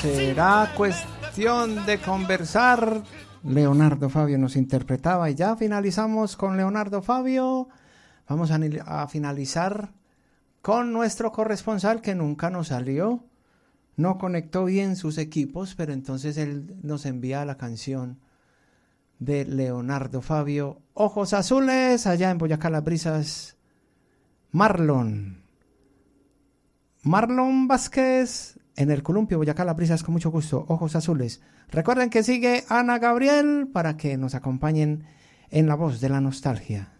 será cuestión de conversar. Leonardo Fabio nos interpretaba y ya finalizamos con Leonardo Fabio. Vamos a finalizar con nuestro corresponsal que nunca nos salió. No conectó bien sus equipos, pero entonces él nos envía la canción de Leonardo Fabio. Ojos Azules, allá en Boyacá Las Brisas. Marlon Vázquez, en el Columpio, Boyacá Las Brisas, con mucho gusto. Ojos Azules. Recuerden que sigue Ana Gabriel para que nos acompañen en La Voz de la Nostalgia.